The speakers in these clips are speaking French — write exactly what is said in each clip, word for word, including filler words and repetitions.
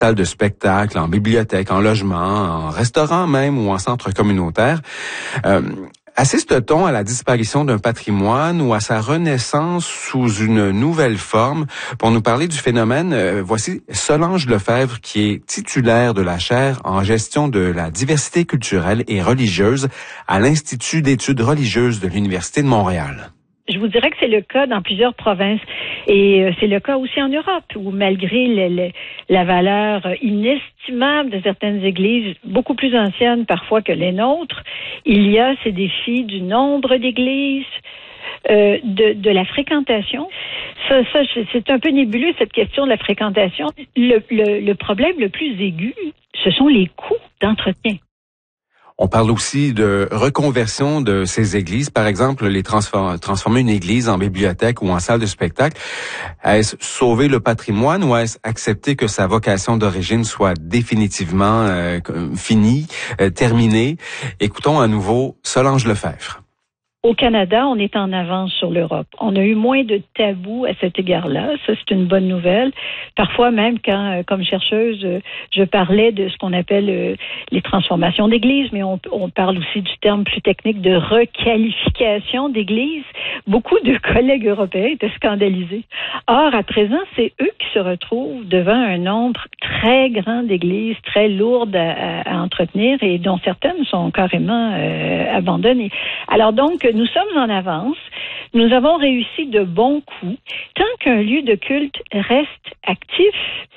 salle de spectacle, en bibliothèque, en logement, en restaurant même ou en centre communautaire. Euh, Assiste-t-on à la disparition d'un patrimoine ou à sa renaissance sous une nouvelle forme? Pour nous parler du phénomène, euh, voici Solange Lefebvre, qui est titulaire de la chaire en gestion de la diversité culturelle et religieuse à l'Institut d'études religieuses de l'Université de Montréal. Je vous dirais que c'est le cas dans plusieurs provinces et euh, c'est le cas aussi en Europe où malgré le, le, la valeur inestimable de certaines églises, beaucoup plus anciennes parfois que les nôtres, il y a ces défis du nombre d'églises, euh, de, de la fréquentation. Ça, ça, c'est un peu nébuleux cette question de la fréquentation. Le, le, le problème le plus aigu, ce sont les coûts d'entretien. On parle aussi de reconversion de ces églises. Par exemple, les transform- transformer une église en bibliothèque ou en salle de spectacle. Est-ce sauver le patrimoine ou est-ce accepter que sa vocation d'origine soit définitivement euh, finie, euh, terminée? Écoutons à nouveau Solange Lefebvre. Au Canada, on est en avance sur l'Europe. On a eu moins de tabous à cet égard-là. Ça, c'est une bonne nouvelle. Parfois même, quand, euh, comme chercheuse, euh, je parlais de ce qu'on appelle euh, les transformations d'églises, mais on, on parle aussi du terme plus technique de requalification d'églises. Beaucoup de collègues européens étaient scandalisés. Or, à présent, c'est eux qui se retrouvent devant un nombre très grand d'églises, très lourdes à, à, à entretenir et dont certaines sont carrément euh, abandonnées. Alors donc, nous sommes en avance. Nous avons réussi de bons coups. Tant qu'un lieu de culte reste actif,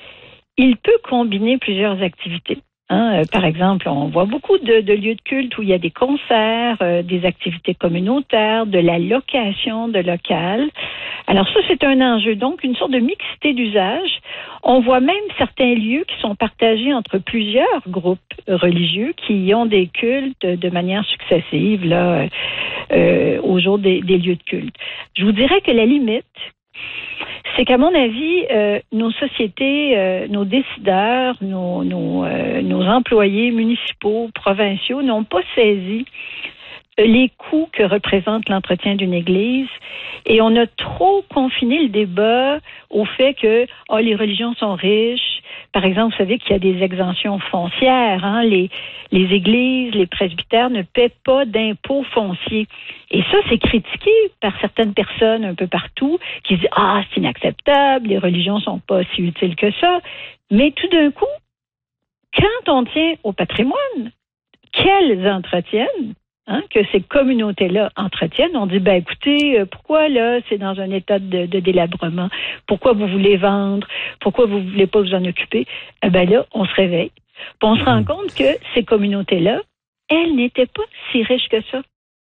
il peut combiner plusieurs activités. Hein, euh, par exemple, on voit beaucoup de, de lieux de culte où il y a des concerts, euh, des activités communautaires, de la location de locales. Alors ça, c'est un enjeu. Donc, une sorte de mixité d'usage. On voit même certains lieux qui sont partagés entre plusieurs groupes religieux qui ont des cultes de manière successive là, euh, au jour des, des lieux de culte. Je vous dirais que la limite, c'est qu'à mon avis, euh, nos sociétés, euh, nos décideurs, nos, nos, euh, nos employés municipaux, provinciaux n'ont pas saisi les coûts que représente l'entretien d'une église et on a trop confiné le débat au fait que oh, les religions sont riches. Par exemple, vous savez qu'il y a des exemptions foncières. Hein? Les, les églises, les presbytères ne paient pas d'impôts fonciers. Et ça, c'est critiqué par certaines personnes un peu partout qui disent « Ah, c'est inacceptable, les religions sont pas si utiles que ça. » Mais tout d'un coup, quand on tient au patrimoine, qu'elles entretiennent, Hein, que ces communautés-là entretiennent. On dit, ben écoutez, euh, pourquoi là, c'est dans un état de, de délabrement? Pourquoi vous voulez vendre? Pourquoi vous voulez pas vous en occuper? Eh ben là, on se réveille. Puis on se rend compte que ces communautés-là, elles n'étaient pas si riches que ça.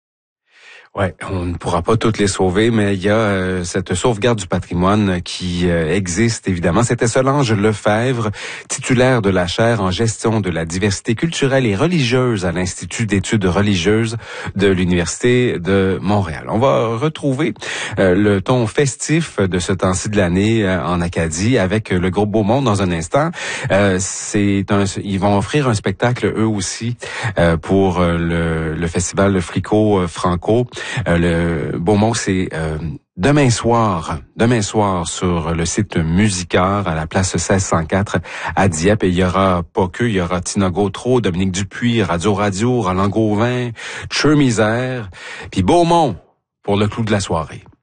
Ouais, on ne pourra pas toutes les sauver, mais il y a euh, cette sauvegarde du patrimoine qui euh, existe évidemment. C'était Solange Lefebvre, titulaire de la chaire en gestion de la diversité culturelle et religieuse à l'Institut d'études religieuses de l'Université de Montréal. On va retrouver euh, le ton festif de ce temps-ci de l'année euh, en Acadie avec le groupe Beaumont dans un instant. Euh, c'est un, ils vont offrir un spectacle eux aussi euh, pour euh, le, le festival Le Fricot euh, Franco. Euh, le Beaumont, c'est euh, demain soir, demain soir sur le site Musicart à la place seize cent quatre à Dieppe. Et il y aura pas que, il y aura Tina Gautreau, Dominique Dupuis, Radio Radio, Roland Gauvin, Tcheux Misère, puis Beaumont pour le clou de la soirée.